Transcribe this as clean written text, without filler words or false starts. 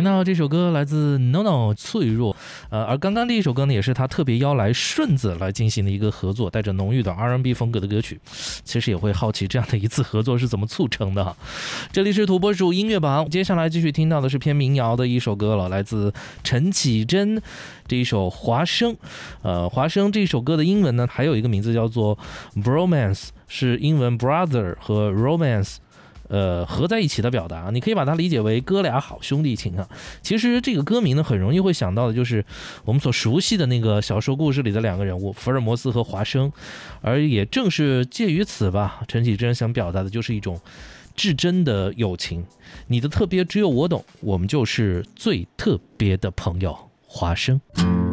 听到这首歌来自 NONO 脆弱，而刚刚这一首歌呢，也是他特别邀来顺子来进行的一个合作，带着浓郁的 R&B 风格的歌曲。其实也会好奇这样的一次合作是怎么促成的哈。这里是土拨鼠音乐榜，接下来继续听到的是偏民谣的一首歌了，来自陈绮贞这一首《华声》。华声这首歌的英文呢，还有一个名字叫做 Bromance， 是英文 brother 和 romance。合在一起的表达，你可以把它理解为哥俩好兄弟情啊。其实这个歌名呢，很容易会想到的就是我们所熟悉的那个小说故事里的两个人物福尔摩斯和华生，而也正是介于此吧，陈绮贞想表达的就是一种至真的友情，你的特别只有我懂，我们就是最特别的朋友，华生。